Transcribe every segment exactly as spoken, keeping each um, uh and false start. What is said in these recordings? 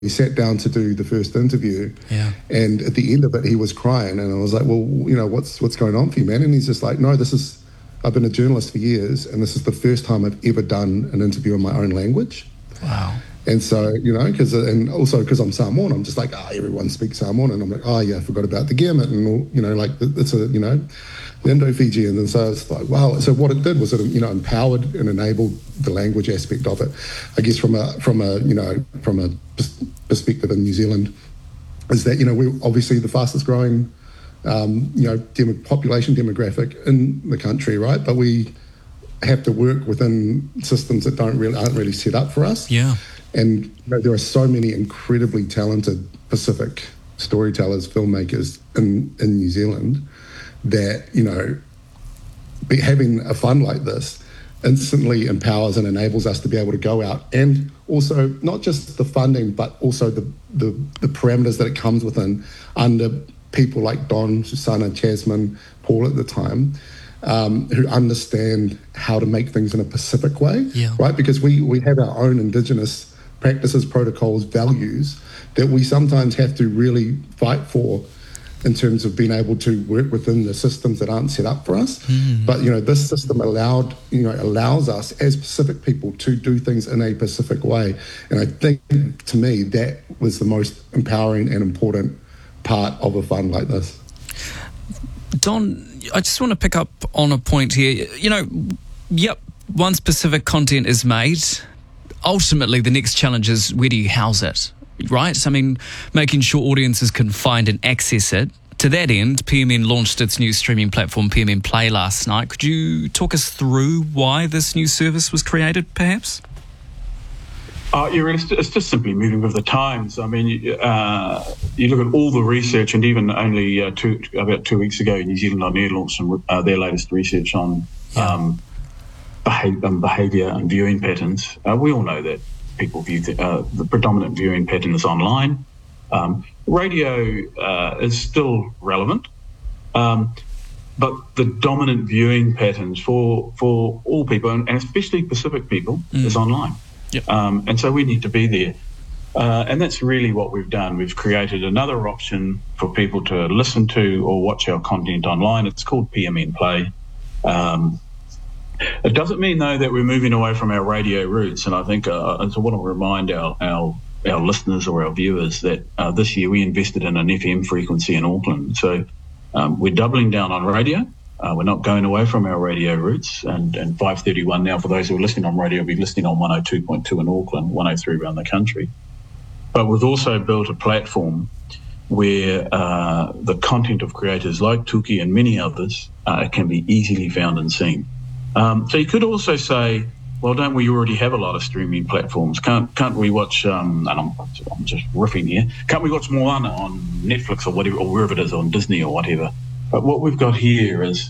we sat down to do the first interview, yeah. and at the end of it, he was crying, and I was like, well, you know, what's what's going on for you, man? And he's just like, no, this is, I've been a journalist for years, and this is the first time I've ever done an interview in my own language. Wow. And so, you know, because, and also because I'm Samoan, I'm just like, ah, oh, everyone speaks Samoan, and I'm like, oh yeah, I forgot about the Gearmit, and all, you know, like, it's a, you know, the Indo-Fijians, and so it's like, wow. So what it did was it, you know, empowered and enabled the language aspect of it. I guess from a, from a, you know, from a perspective in New Zealand, is that, you know, we're obviously the fastest growing, um, you know, dem- population demographic in the country, right? But we have to work within systems that don't really, aren't really set up for us. Yeah. And you know, there are so many incredibly talented Pacific storytellers, filmmakers in, in New Zealand that, you know, be, having a fund like this instantly empowers and enables us to be able to go out and also not just the funding, but also the, the, the parameters that it comes within under people like Don, Susanna, Jasmine, Paul at the time, um, who understand how to make things in a Pacific way, yeah. right? Because we, we have our own Indigenous practices, protocols, values that we sometimes have to really fight for in terms of being able to work within the systems that aren't set up for us. Mm. But, you know, this system allowed, you know, allows us as Pacific people to do things in a Pacific way. And I think, to me, that was the most empowering and important part of a fund like this. Don, I just want to pick up on a point here. You know, yep, once Pacific content is made, ultimately the next challenge is where do you house it? Right? So, I mean, making sure audiences can find and access it. To that end, P M N launched its new streaming platform, P M N Play, last night. Could you talk us through why this new service was created, perhaps? Uh, yeah, it's, it's just simply moving with the times. I mean, uh, you look at all the research, and even only uh, two, about two weeks ago, New Zealand On Air launched some, uh, their latest research on yeah. um, behavior, um, behaviour and viewing patterns. Uh, we all know that people view the, uh, the predominant viewing pattern is online. Um, radio uh, is still relevant, um, but the dominant viewing patterns for for all people, and, and especially Pacific people, mm. is online. Yep. Um, and so we need to be there. Uh, and that's really what we've done. We've created another option for people to listen to or watch our content online. It's called P M N Play. Um, It doesn't mean, though, that we're moving away from our radio roots. And I think uh, I want to remind our, our our listeners or our viewers that uh, this year we invested in an F M frequency in Auckland. So um, we're doubling down on radio. Uh, we're not going away from our radio roots. And, and five thirty-one now, for those who are listening on radio, will be listening on one oh two point two in Auckland, one oh three around the country. But we've also built a platform where uh, the content of creators like Tuki and many others uh, can be easily found and seen. Um, so you could also say, well, don't we already have a lot of streaming platforms? Can't can't we watch, um, and I'm, I'm just riffing here, can't we watch Moana on Netflix or whatever, or wherever it is, on Disney or whatever? But what we've got here is,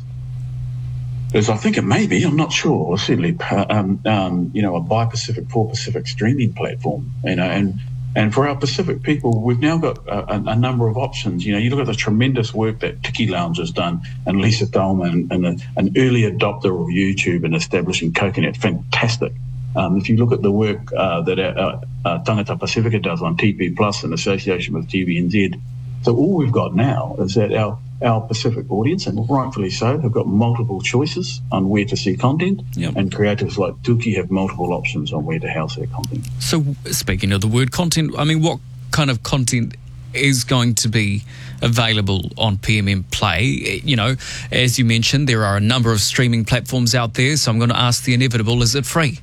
is I think it may be, I'm not sure, certainly, um, um, you know, a bi-Pacific, for-Pacific streaming platform, you know, and And for our Pacific people, we've now got a, a number of options. You know, you look at the tremendous work that Tiki Lounge has done, and Lisa Thalman, and a, an early adopter of YouTube and establishing Coconut, fantastic. Um, if you look at the work uh, that our, uh, Tangata Pacifica does on T P Plus in association with T V N Z, so all we've got now is that our our Pacific audience, and rightfully so, have got multiple choices on where to see content, yep. and creators like Tuki have multiple options on where to house their content. So, speaking of the word content, I mean, what kind of content is going to be available on P M N Play? You know, as you mentioned, there are a number of streaming platforms out there, so I'm going to ask the inevitable, is it free?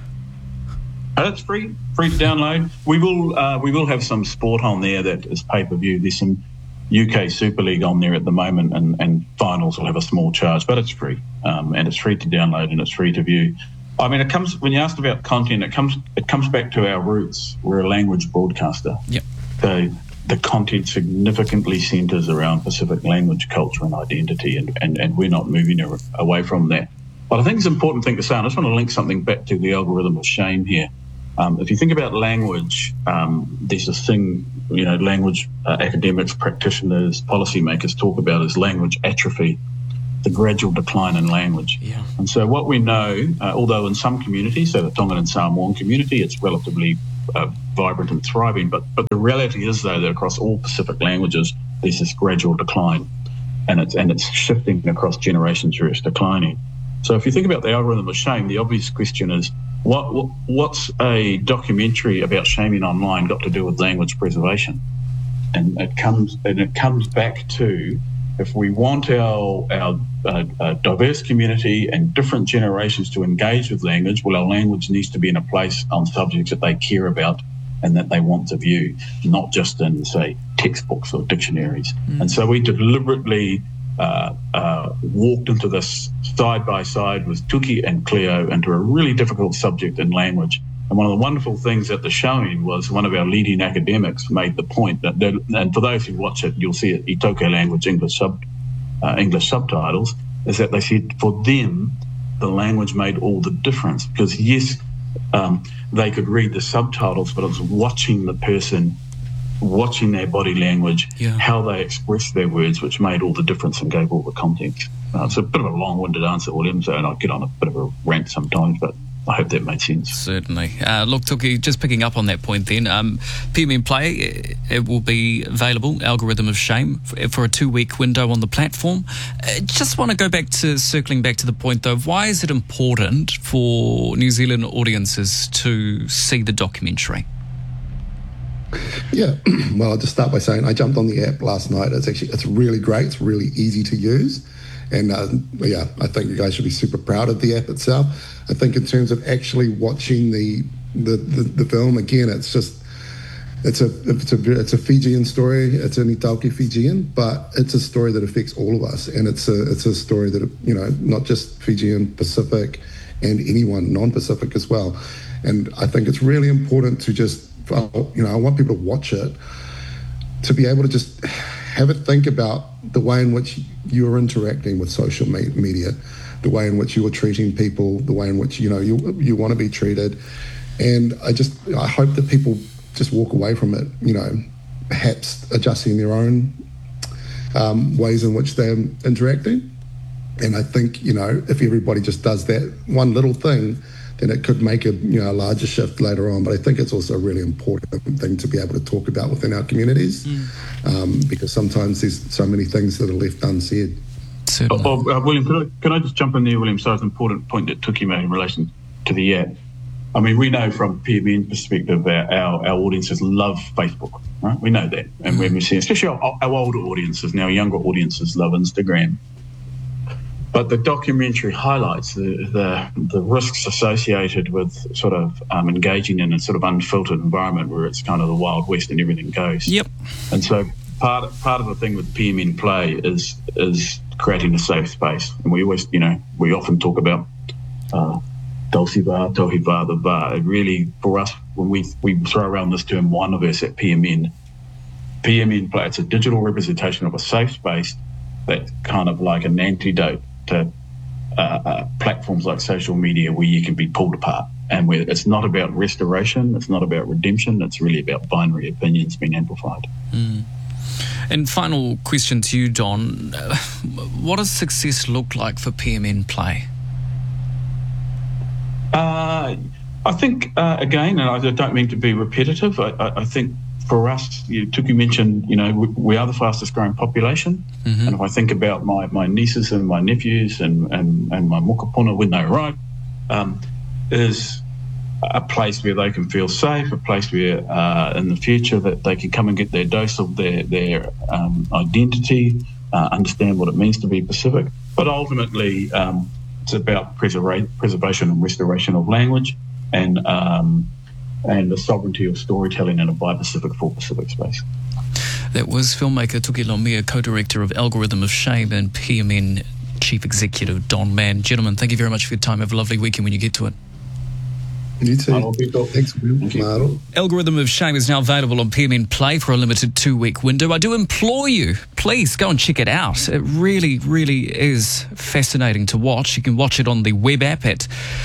Uh, it's free, free to download. We will uh, we will have some sport on there that is pay-per-view. There's some U K Super League on there at the moment, and, and finals will have a small charge, but it's free, um, and it's free to download and it's free to view. I mean, it comes when you asked about content, it comes it comes back to our roots. We're a language broadcaster, yep. so the content significantly centres around Pacific language, culture, and identity, and, and, and we're not moving away from that. But I think it's an important thing to say, and I just want to link something back to the algorithm of shame here. Um, if you think about language, um, there's this thing, you know, language uh, academics, practitioners, policymakers talk about as language atrophy, the gradual decline in language. Yeah. And so what we know, uh, although in some communities, so the Tongan and Samoan community, it's relatively uh, vibrant and thriving. But but the reality is, though, that across all Pacific languages, there's this gradual decline, and it's and it's shifting across generations where it's declining. So if you think about the algorithm of shame, the obvious question is, what, what what's a documentary about shaming online got to do with language preservation? And it comes and it comes back to, if we want our our uh, uh, diverse community and different generations to engage with language, well, our language needs to be in a place on subjects that they care about and that they want to view, not just in, say, textbooks or dictionaries. Mm. And so we deliberately uh, uh, walked into this side by side with Tuki and Cleo into a really difficult subject in language. And one of the wonderful things at the showing was one of our leading academics made the point that, and for those who watch it, you'll see it, Itoke language English sub, uh, English subtitles, is that they said for them, the language made all the difference. Because yes, um, they could read the subtitles, but it was watching the person, watching their body language, yeah. how they expressed their words, which made all the difference and gave all the context. Uh, it's a bit of a long-winded answer, William, so and I get on a bit of a rant sometimes, but I hope that made sense. Certainly. Uh, look, Tuki, just picking up on that point then, um, P M N Play, it, it will be available, Algorithm of Shame, for, for a two-week window on the platform. Uh, just want to go back to, circling back to the point though, why is it important for New Zealand audiences to see the documentary? Yeah, well, I'll just start by saying I jumped on the app last night. It's actually, it's really great. It's really easy to use. And uh, yeah, I think you guys should be super proud of the app itself. I think in terms of actually watching the the, the, the film, again, it's just, it's a it's a it's a Fijian story. It's an Itāukei Fijian, but it's a story that affects all of us, and it's a it's a story that, you know, not just Fijian, Pacific, and anyone non-Pacific as well. And I think it's really important to just, you know, I want people to watch it, to be able to just have it think about the way in which you're interacting with social me- media, the way in which you are treating people, the way in which, you know, you you want to be treated. And I just, I hope that people just walk away from it, you know, perhaps adjusting their own um, ways in which they're interacting. And I think, you know, if everybody just does that one little thing, then it could make a, you know, a larger shift later on. But I think it's also a really important thing to be able to talk about within our communities, mm. um, because sometimes there's so many things that are left unsaid. Oh, oh, uh, William, can I, can I just jump in there, William? So it's an important point that Tuki made in relation to the app. I mean, we know from P M N perspective that our, our audiences love Facebook, right? We know that. And mm. when we see, especially our, our older audiences, now younger audiences love Instagram. But the documentary highlights the, the the risks associated with sort of um, engaging in a sort of unfiltered environment where it's kind of the Wild West and everything goes. Yep. And so part part of the thing with P M N Play is is creating a safe space. And we always, you know, we often talk about uh, Dulce Va, Tohi Va, the Va. It really, for us, when we, we throw around this term Wanaverse at P M N, P M N Play, it's a digital representation of a safe space that's kind of like an antidote to uh, uh, platforms like social media where you can be pulled apart, and where it's not about restoration, it's not about redemption, it's really about binary opinions being amplified. Mm. And final question to you, Don. Uh, what does success look like for P M N Play? Uh, I think, uh, again, and I don't mean to be repetitive, I, I, I think for us, you, Tuki mentioned, you know, we, we are the fastest growing population. Mm-hmm. And if I think about my, my nieces and my nephews and, and, and my mokopuna when they arrive, um, is a place where they can feel safe, a place where uh, in the future that they can come and get their dose of their, their um, identity, uh, understand what it means to be Pacific. But ultimately, um, it's about preserva- preservation and restoration of language and um, and the sovereignty of storytelling in a bi-Pacific, full-Pacific space. That was filmmaker Tuki Lomia, co-director of Algorithm of Shame, and P M N Chief Executive Don Mann. Gentlemen, thank you very much for your time. Have a lovely weekend when you get to it. You too. Thanks, Will. Algorithm of Shame is now available on P M N Play for a limited two-week window. I do implore you, please go and check it out. It really, really is fascinating to watch. You can watch it on the web app at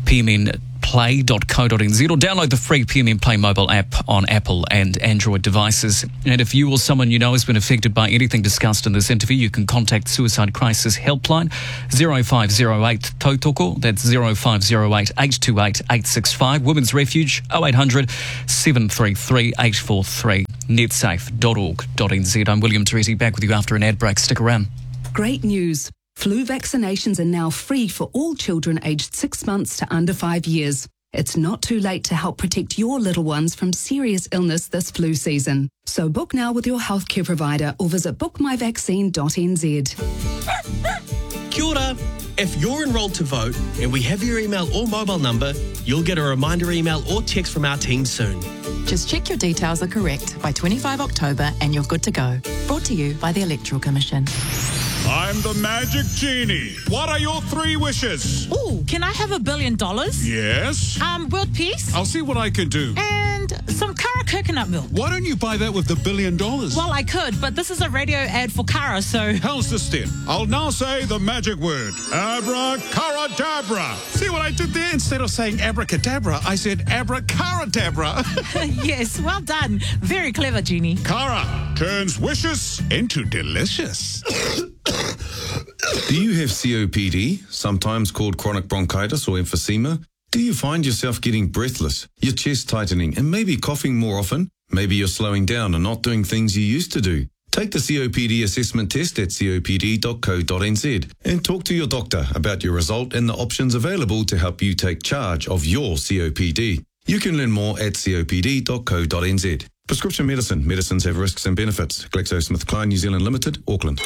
p m n play dot co dot n z, or download the free P M N Play mobile app on Apple and Android devices. And if you or someone you know has been affected by anything discussed in this interview, you can contact Suicide Crisis Helpline zero five zero eight Tautoko. That's zero five zero eight, eight two eight, eight six five. Women's Refuge oh eight hundred, seven three three, eight four three. netsafe dot org dot n z. I'm William Toretti, back with you after an ad break. Stick around. Great news. Flu vaccinations are now free for all children aged six months to under five years. It's not too late to help protect your little ones from serious illness this flu season. So book now with your healthcare provider or visit book my vaccine dot n z. Kia ora. If you're enrolled to vote and we have your email or mobile number, you'll get a reminder email or text from our team soon. Just check your details are correct by twenty-fifth of October and you're good to go. Brought to you by the Electoral Commission. I'm the Magic Genie. What are your three wishes? Ooh, can I have a billion dollars? Yes. Um, world peace? I'll see what I can do. And some Cara coconut milk. Why don't you buy that with the billion dollars? Well, I could, but this is a radio ad for Cara, so... How's this then? I'll now say the magic word. Abracadabra. See what I did there? Instead of saying abracadabra, I said abracadabra. Yes, well done. Very clever, Genie. Cara turns wishes into delicious. Do you have C O P D, sometimes called chronic bronchitis or emphysema? Do you find yourself getting breathless, your chest tightening, and maybe coughing more often? Maybe you're slowing down and not doing things you used to do. Take the C O P D assessment test at c o p d dot co dot n z and talk to your doctor about your result and the options available to help you take charge of your C O P D. You can learn more at c o p d dot co dot n z. Prescription medicine. Medicines have risks and benefits. GlaxoSmithKline New Zealand Limited, Auckland.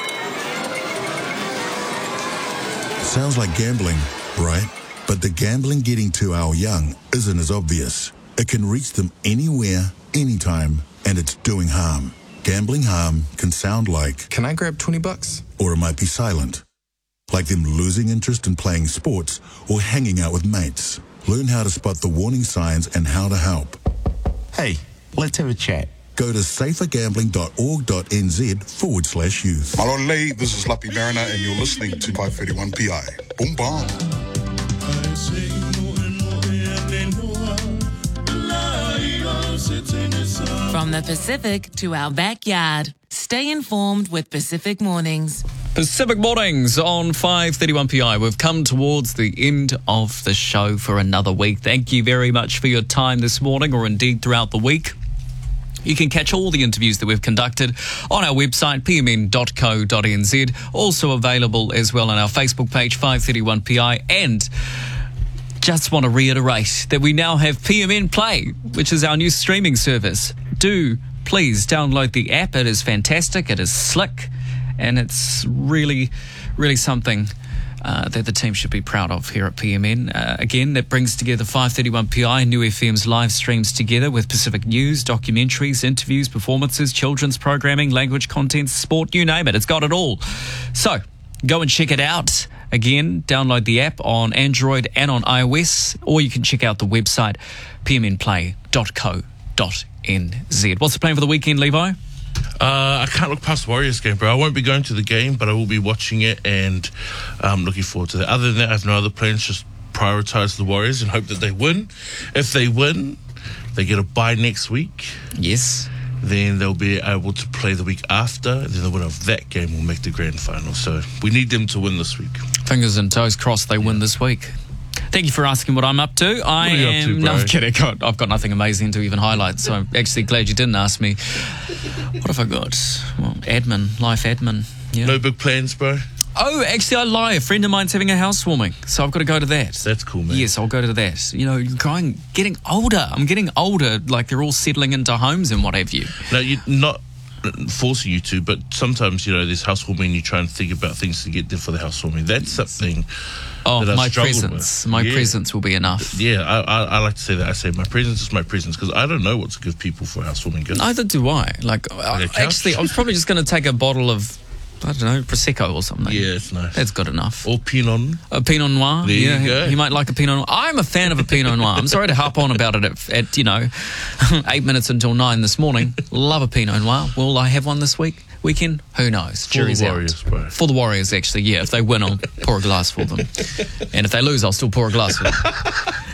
Sounds like gambling, right? But the gambling getting to our young isn't as obvious. It can reach them anywhere, anytime, and it's doing harm. Gambling harm can sound like... Can I grab twenty bucks? Or it might be silent. Like them losing interest in playing sports or hanging out with mates. Learn how to spot the warning signs and how to help. Hey, let's have a chat. Go to safer gambling dot org dot n z forward slash youth. Malolei, this is Lappy Mariner and you're listening to five thirty-one P I. Boom, bam. From the Pacific to our backyard. Stay informed with Pacific Mornings. Pacific Mornings on five thirty-one P I. We've come towards the end of the show for another week. Thank you very much for your time this morning, or indeed throughout the week. You can catch all the interviews that we've conducted on our website, p m n dot co dot n z. Also available as well on our Facebook page, five thirty-one P I. And just want to reiterate that we now have P M N Play, which is our new streaming service. Do please download the app. It is fantastic. It is slick. And it's really, really something uh, that the team should be proud of here at P M N. Uh, again, that brings together five thirty-one P I and New F M's live streams together with Pacific news, documentaries, interviews, performances, children's programming, language content, sport, you name it. It's got it all. So go and check it out. Again, download the app on Android and on iOS, or you can check out the website, p m n play dot co dot n z. What's the plan for the weekend, Levi? Uh, I can't look past the Warriors game, bro. I won't be going to the game, but I will be watching it, and I'm looking forward to that. Other than that, I have no other plans. Just prioritise the Warriors and hope that they win. If they win, they get a bye next week. Yes. Then they'll be able to play the week after. Then the winner of that game will make the grand final. So we need them to win this week. Fingers and toes crossed they yeah. win this week. Thank you for asking what I'm up to. I what are you am. Up to, no, I'm kidding. I've got nothing amazing to even highlight, so I'm actually glad you didn't ask me. What have I got? Well, admin, life admin. Yeah. No big plans, bro? Oh, actually, I lie. A friend of mine's having a housewarming, so I've got to go to that. That's cool, man. Yes, I'll go to that. You know, you're growing, getting older. I'm getting older, like they're all settling into homes and what have you. No, you're not forcing you to, but sometimes, you know, there's housewarming, you try and think about things to get there for the housewarming. That's something... Oh, that my I presence. With. My yeah. presence will be enough. Yeah, I, I, I like to say that. I say my presence is my presence because I don't know what to give people for housewarming gifts. Neither do I. Like, I, actually, I was probably just going to take a bottle of, I don't know, Prosecco or something. Yeah, it's nice. That's good enough. Or Pinot. A Pinot Noir. There yeah, you go. He, he might like a Pinot Noir. I'm a fan of a Pinot Noir. I'm sorry to harp on about it at, at you know, eight minutes until nine this morning. Love a Pinot Noir. Will I have one this week? Weekend? Who knows? For Jury's the Warriors, out. Bro. For the Warriors, actually, yeah. If they win, I'll pour a glass for them. And if they lose, I'll still pour a glass for them.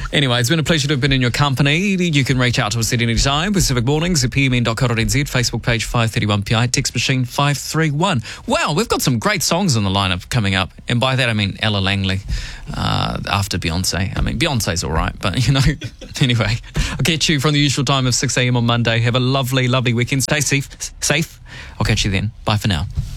Anyway, it's been a pleasure to have been in your company. You can reach out to us at any time. Pacific Mornings at p m n dot co dot n z, Facebook page five thirty-one P I, text machine five three one. Wow, we've got some great songs on the lineup coming up. And by that, I mean Ella Langley uh, after Beyonce. I mean, Beyonce's all right, but, you know, anyway. I'll catch you from the usual time of six a.m. on Monday. Have a lovely, lovely weekend. Stay safe. safe. I'll catch you then. Bye for now.